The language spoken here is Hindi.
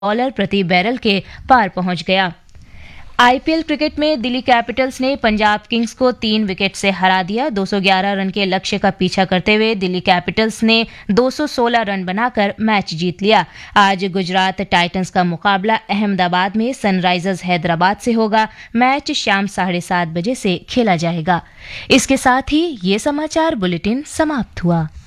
डॉलर प्रति बैरल के पार पहुंच गया। आईपीएल क्रिकेट में दिल्ली कैपिटल्स ने पंजाब किंग्स को 3 विकेट से हरा दिया। 211 रन के लक्ष्य का पीछा करते हुए दिल्ली कैपिटल्स ने 216 रन बनाकर मैच जीत लिया। आज गुजरात टाइटंस का मुकाबला अहमदाबाद में सनराइजर्स हैदराबाद से होगा। मैच शाम 7:30 बजे से खेला जाएगा। इसके साथ ही ये समाचार बुलेटिन समाप्त हुआ।